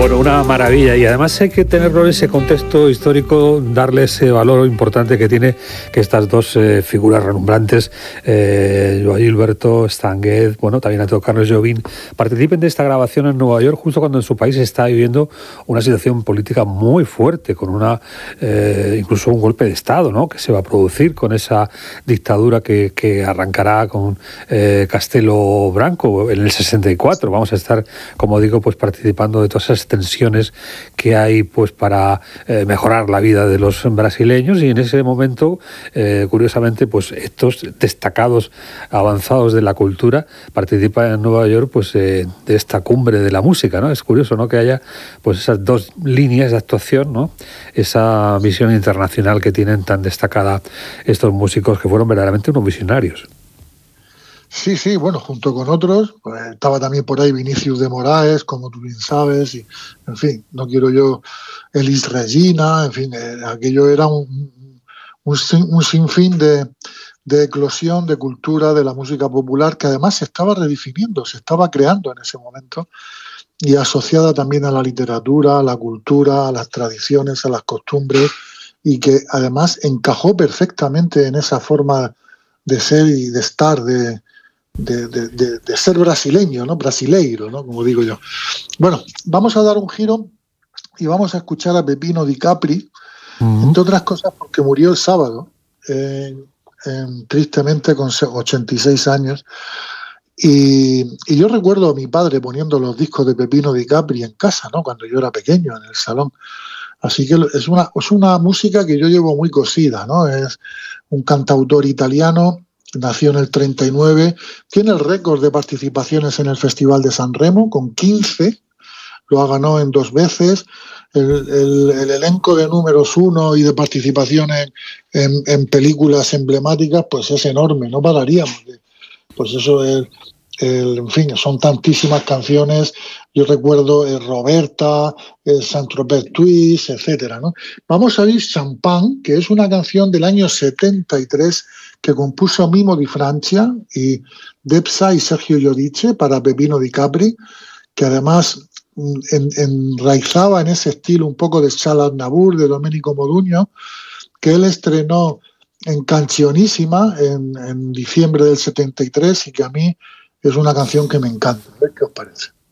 Bueno, una maravilla, y además hay que tenerlo en ese contexto histórico, darle ese valor importante que tiene que estas dos figuras relumbrantes, Joao Gilberto, Stan Getz, bueno, también ha tocado Carlos Jobim, participen de esta grabación en Nueva York justo cuando en su país está viviendo una situación política muy fuerte, con incluso un golpe de Estado, ¿no?, que se va a producir con esa dictadura que arrancará con Castelo Branco en el 64. Vamos a estar, como digo, pues participando de todas esas tensiones que hay pues para mejorar la vida de los brasileños, y en ese momento curiosamente pues estos destacados avanzados de la cultura participan en Nueva York pues de esta cumbre de la música, ¿no? Es curioso, ¿no?, que haya pues esas dos líneas de actuación, ¿no?, esa visión internacional que tienen tan destacada estos músicos que fueron verdaderamente unos visionarios. Sí, sí, bueno, junto con otros, pues estaba también por ahí Vinicius de Moraes, como tú bien sabes, y en fin, no quiero yo, Elis Regina, en fin, aquello era un sinfín de eclosión, de cultura, de la música popular, que además se estaba redefiniendo, se estaba creando en ese momento, y asociada también a la literatura, a la cultura, a las tradiciones, a las costumbres, y que además encajó perfectamente en esa forma de ser y de estar, de ser brasileño, ¿no? Brasileiro, ¿no?, como digo yo. Bueno, vamos a dar un giro y vamos a escuchar a Peppino Di Capri, entre otras cosas porque murió el sábado, tristemente con 86 años. Y yo recuerdo a mi padre poniendo los discos de Peppino Di Capri en casa, ¿no?, cuando yo era pequeño, en el salón. Así que es una música que yo llevo muy cosida, ¿no? Es un cantautor italiano. Nació en el 39, tiene el récord de participaciones en el Festival de San Remo, con 15, lo ganó en 2 veces, el elenco de números 1 y de participaciones en películas emblemáticas, pues es enorme, no pararíamos. Pues eso es, en fin, son tantísimas canciones. Yo recuerdo Roberta, Saint-Tropez Twist, etcétera, ¿no? Vamos a oír Champagne, que es una canción del año 73 que compuso Mimo Di Francia y Debsa y Sergio Giodice para Peppino Di Capri, que además enraizaba en ese estilo un poco de Charles Aznavour, de Domenico Modugno, que él estrenó en Cancionísima en diciembre del 73 y que a mí es una canción que me encanta. A ver qué os parece.